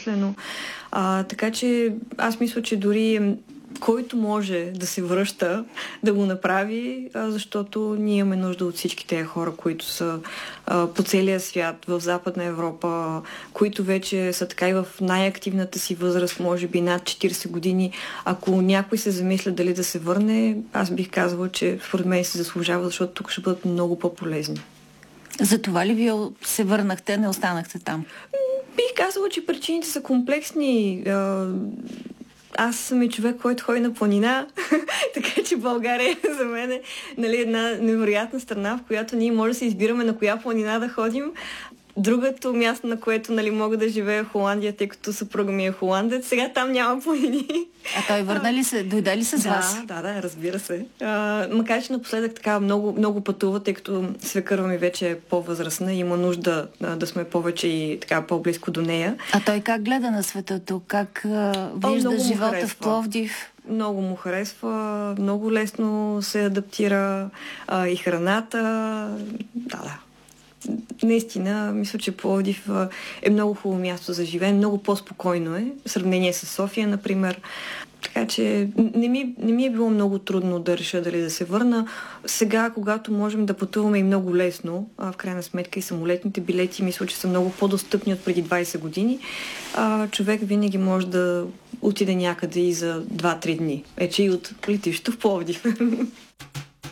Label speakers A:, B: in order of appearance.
A: безсмислено. Така че аз мисля, че дори който може да се връща, да го направи, защото ние имаме нужда от всички тези хора, които са по целия свят, в Западна Европа, които вече са така и в най-активната си възраст, може би над 40 години. Ако някой се замисля дали да се върне, аз бих казала, че според мен се заслужава, защото тук ще бъдат много по-полезни.
B: За това ли вие се върнахте, не останахте там?
A: Бих казала, че причините са комплексни. Аз съм и човек, който ходи на планина, така че България е за мен една невероятна страна, в която ние може да се избираме на коя планина да ходим. Другото място, на което мога да живея е Холандия, тъй като съпруга ми е холандец. Сега там няма планини.
B: А той върна ли се? Дойде ли с вас?
A: Да, разбира се. Макар че напоследък така много пътува, тъй като свекърва ми вече е по-възрастна и има нужда да сме повече и така по-близко до нея.
B: А той как гледа на света тук? Как вижда живота в Пловдив?
A: Много му харесва, много лесно се адаптира и храната. Да. Наистина, мисля, че Пловдив е много хубаво място за живеене, много по-спокойно е, в сравнение с София, например. Така че не ми е било много трудно да реша дали да се върна. Сега, когато можем да пътуваме и много лесно, в крайна сметка и самолетните билети, мисля, че са много по-достъпни от преди 20 години, човек винаги може да отиде някъде и за 2-3 дни. Че и от летището в Пловдив.